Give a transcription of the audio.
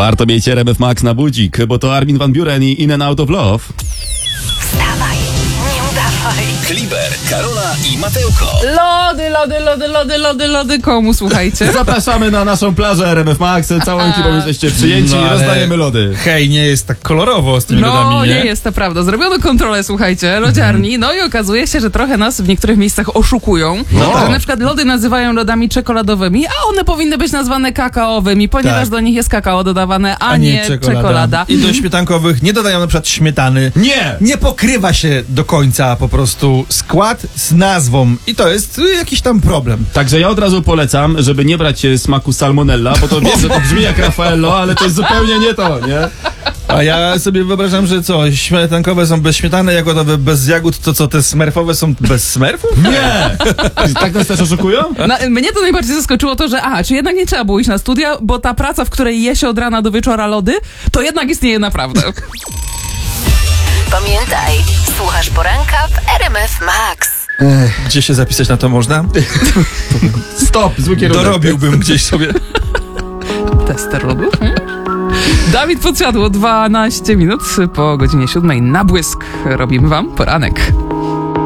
Warto mieć RMF Max na budzik, bo to Armin van Buuren i In and Out of Love. Wstawaj, nie udawaj. Kliber, Karola i Mateuko. Lody, komu słuchajcie? Zapraszamy na naszą plażę RMF Max. Całą ekipą jesteście przyjęci i rozdajemy lody. Hej, nie jest tak kolorowo z tymi lodami, No, nie jest to prawda. Zrobiono kontrolę, słuchajcie, lodziarni, no i okazuje się, że trochę nas w niektórych miejscach oszukują. Że na przykład lody nazywają lodami czekoladowymi, a one powinny być nazwane kakaowymi, ponieważ Tak. do nich jest kakao dodawane, a nie czekolada. I do śmietankowych nie dodają na przykład śmietany. Nie! Nie pokrywa się do końca po prostu skład z nazwą i to jest jakiś tam problem. Także ja od razu polecam, żeby nie brać smaku salmonella, bo to wiem, że to brzmi jak Raffaello, ale to jest zupełnie nie to, nie? A ja sobie wyobrażam, że co, śmietankowe są bez śmietany, jagodowe bez jagód, to co, te smerfowe są bez smerfów? Nie! Tak nas też oszukują? Mnie to najbardziej zaskoczyło to, że czy jednak nie trzeba było iść na studia, bo ta praca, w której je się od rana do wieczora lody, to jednak istnieje naprawdę. Pamiętaj, słuchasz poranka w RMF Max. Gdzie się zapisać na to można? Stop, zły kierunek. Dorobiłbym gdzieś sobie. Tester lodów. Dawid Podsiadło, 12 minut po godzinie 7 na błysk. Robimy wam poranek.